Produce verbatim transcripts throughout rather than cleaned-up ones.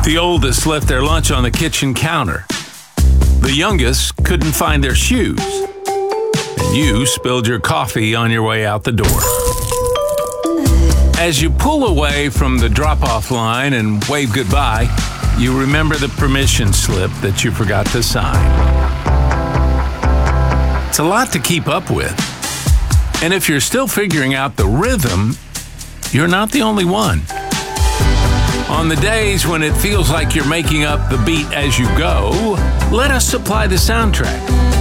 The oldest left their lunch on the kitchen counter. The youngest couldn't find their shoes. And you spilled your coffee on your way out the door. As you pull away from the drop-off line and wave goodbye, you remember the permission slip that you forgot to sign. It's a lot to keep up with. And if you're still figuring out the rhythm, you're not the only one. On the days when it feels like you're making up the beat as you go, let us supply the soundtrack.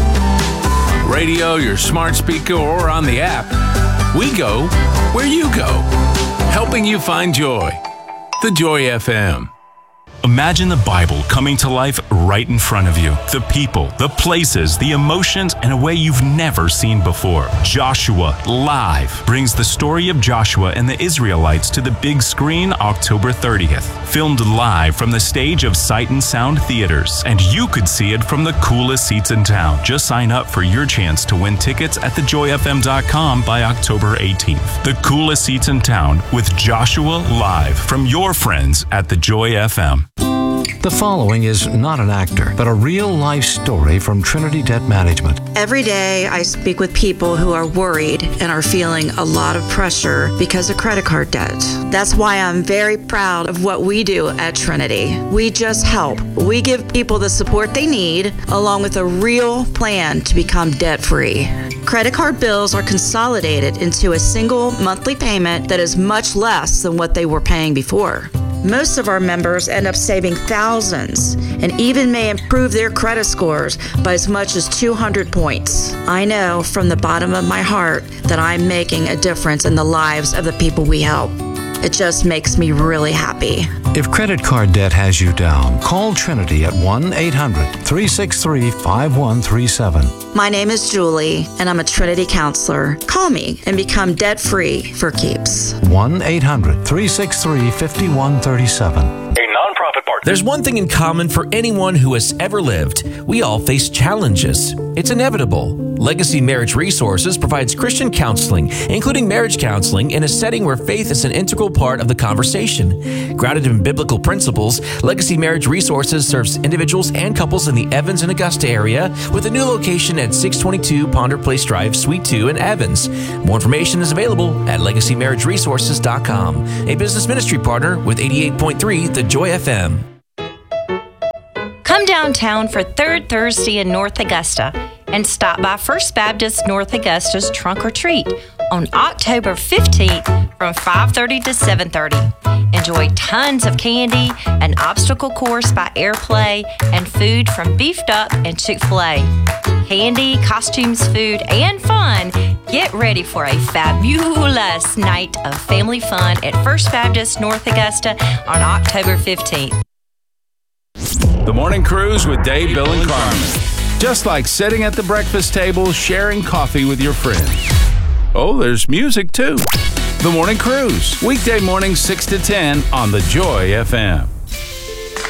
On radio, your smart speaker, or on the app, we go where you go, helping you find joy. The Joy F M. Imagine the Bible coming to life right in front of you. The people, the places, the emotions in a way you've never seen before. Joshua Live brings the story of Joshua and the Israelites to the big screen October thirtieth. Filmed live from the stage of Sight and Sound Theaters. And you could see it from the coolest seats in town. Just sign up for your chance to win tickets at the joy f m dot com by October eighteenth. The coolest seats in town with Joshua Live from your friends at the Joy F M. The following is not an actor, but a real-life story from Trinity Debt Management. Every day I speak with people who are worried and are feeling a lot of pressure because of credit card debt. That's why I'm very proud of what we do at Trinity. We just help. We give people the support they need, along with a real plan to become debt-free. Credit card bills are consolidated into a single monthly payment that is much less than what they were paying before. Most of our members end up saving thousands and even may improve their credit scores by as much as two hundred points. I know from the bottom of my heart that I'm making a difference in the lives of the people we help. It just makes me really happy. If credit card debt has you down, call Trinity at one eight hundred, three six three, five one three seven. My name is Julie, and I'm a Trinity counselor. Call me and become debt-free for keeps. one eight hundred, three six three, five one three seven. There's one thing in common for anyone who has ever lived. We all face challenges. It's inevitable. Legacy Marriage Resources provides Christian counseling, including marriage counseling, in a setting where faith is an integral part of the conversation. Grounded in biblical principles, Legacy Marriage Resources serves individuals and couples in the Evans and Augusta area with a new location at six twenty-two Ponder Place Drive, Suite two in Evans. More information is available at legacy marriage resources dot com, a business ministry partner with eighty-eight point three The Joy F M. Come downtown for Third Thursday in North Augusta and stop by First Baptist North Augusta's Trunk or Treat on October fifteenth from five thirty to seven thirty. Enjoy tons of candy, an obstacle course by Airplay, and food from Beefed Up and Chick-fil-A. Candy, costumes, food, and fun. Get ready for a fabulous night of family fun at First Baptist North Augusta on October fifteenth. The Morning Cruise with Dave, Bill, and Carmen. Just like sitting at the breakfast table, sharing coffee with your friends. Oh, there's music too. The Morning Cruise, weekday mornings six to ten on the Joy F M.